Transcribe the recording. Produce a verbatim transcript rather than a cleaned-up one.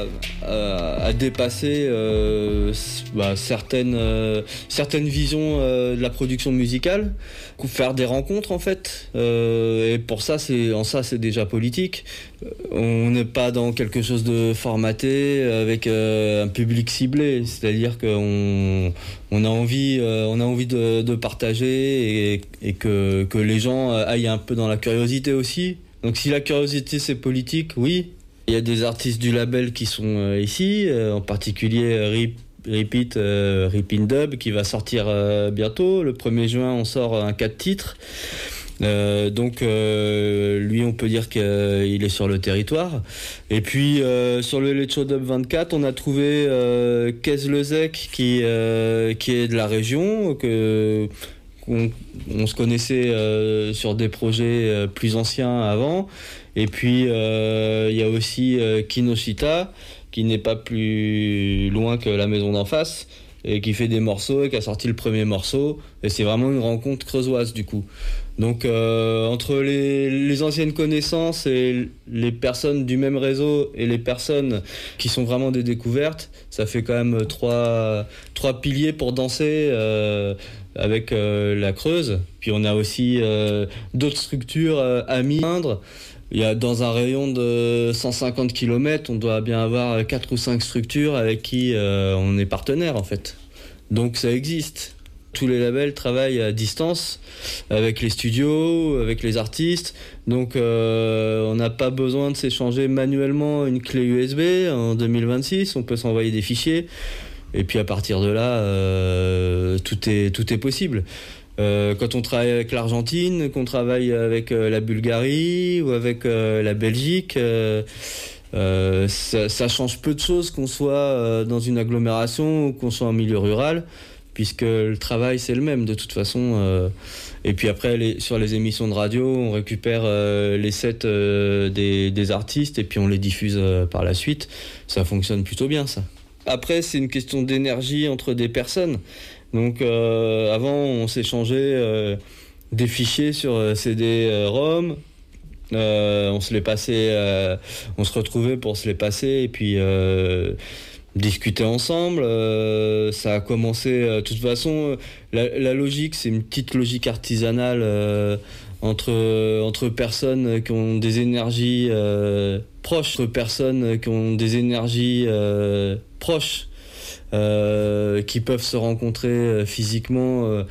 à, à, à dépasser euh, bah, certaines, euh, certaines visions euh, de la production musicale, faire des rencontres en fait. Euh, et pour ça, c'est, en ça, c'est déjà politique. On n'est pas dans quelque chose de formaté avec euh, un public ciblé, c'est-à-dire qu'on on a envie, euh, on a envie de, de partager et, et que, que les gens aillent un peu dans la curiosité aussi. Donc si la curiosité c'est politique, oui. Il y a des artistes du label qui sont euh, ici, euh, en particulier Rip, Repeat, euh, Rip in Dub qui va sortir euh, bientôt. Le premier juin, on sort un quatre titres. Euh, donc euh, lui, on peut dire qu'il est sur le territoire. Et puis euh, sur le Let's Show Dub vingt-quatre, on a trouvé euh, Kez Lezec qui, euh, qui est de la région, que On, on se connaissait euh, sur des projets euh, plus anciens avant. Et puis euh, il y a aussi euh, Kinoshita qui n'est pas plus loin que la maison d'en face et qui fait des morceaux et qui a sorti le premier morceau. Et c'est vraiment une rencontre creusoise du coup. Donc euh, entre les, les anciennes connaissances et les personnes du même réseau et les personnes qui sont vraiment des découvertes, ça fait quand même trois, trois piliers pour danser euh, avec euh, la Creuse. Puis on a aussi euh, d'autres structures euh, amies. Il y a dans un rayon de cent cinquante kilomètres, on doit bien avoir quatre ou cinq structures avec qui euh, on est partenaire en fait. Donc ça existe. Tous les labels travaillent à distance avec les studios, avec les artistes. Donc euh, on n'a pas besoin de s'échanger manuellement une clé U S B en deux mille vingt-six. On peut s'envoyer des fichiers. Et puis à partir de là, euh, tout est, tout est possible. Euh, quand on travaille avec l'Argentine, qu'on travaille avec euh, la Bulgarie ou avec euh, la Belgique, euh, euh, ça, ça change peu de choses qu'on soit euh, dans une agglomération ou qu'on soit en milieu rural, puisque le travail c'est le même de toute façon. Euh, et puis après, les, sur les émissions de radio, on récupère euh, les sets euh, des, des artistes et puis on les diffuse euh, par la suite. Ça fonctionne plutôt bien ça. Après, c'est une question d'énergie entre des personnes. Donc euh, avant, on s'échangeait euh, des fichiers sur euh, C D euh, ROM. Euh, on se les passait, euh, on se retrouvait pour se les passer et puis euh, discuter ensemble. Euh, ça a commencé, euh, de toute façon, la, la logique, c'est une petite logique artisanale euh, entre entre personnes qui ont des énergies euh, proches, entre personnes qui ont des énergies euh, proches. Euh, qui peuvent se rencontrer euh, physiquement euh,